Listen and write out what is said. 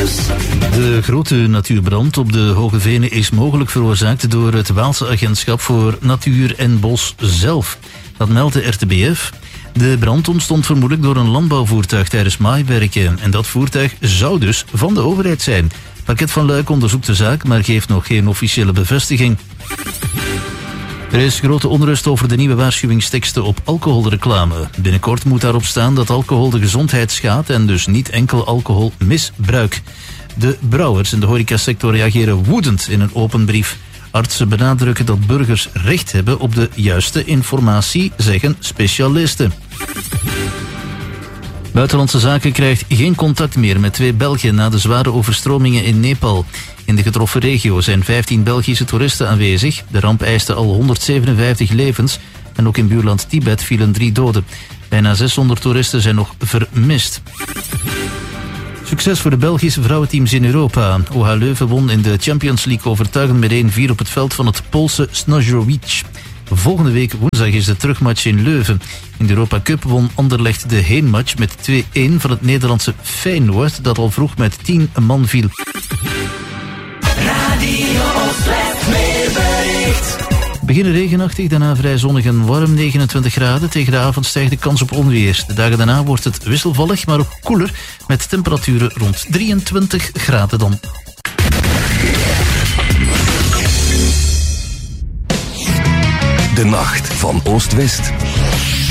De grote natuurbrand op de Hoge Venen is mogelijk veroorzaakt door het Waalse Agentschap voor Natuur en Bos zelf. Dat meldt de RTBF. De brand ontstond vermoedelijk door een landbouwvoertuig tijdens maaiwerken. En dat voertuig zou dus van de overheid zijn. Parket van Luik onderzoekt de zaak, maar geeft nog geen officiële bevestiging. Er is grote onrust over de nieuwe waarschuwingsteksten op alcoholreclame. Binnenkort moet daarop staan dat alcohol de gezondheid schaadt en dus niet enkel alcoholmisbruik. De brouwers in de horecasector reageren woedend in een open brief. Artsen benadrukken dat burgers recht hebben op de juiste informatie, zeggen specialisten. Buitenlandse Zaken krijgt geen contact meer met 2 Belgen na de zware overstromingen in Nepal. In de getroffen regio zijn 15 Belgische toeristen aanwezig. De ramp eiste al 157 levens en ook in buurland Tibet vielen 3 doden. Bijna 600 toeristen zijn nog vermist. Succes voor de Belgische vrouwenteams in Europa. OH Leuven won in de Champions League overtuigend met 1-4 op het veld van het Poolse Snozjowiec. Volgende week woensdag is de terugmatch in Leuven. In de Europa Cup won Anderlecht de heenmatch met 2-1 van het Nederlandse Feyenoord, dat al vroeg met 10 man viel. Radio Oost-West weerbericht. Beginnen regenachtig, daarna vrij zonnig en warm, 29 graden. Tegen de avond stijgt de kans op onweer. De dagen daarna wordt het wisselvallig, maar ook koeler, met temperaturen rond 23 graden dan. De nacht van Oost-West.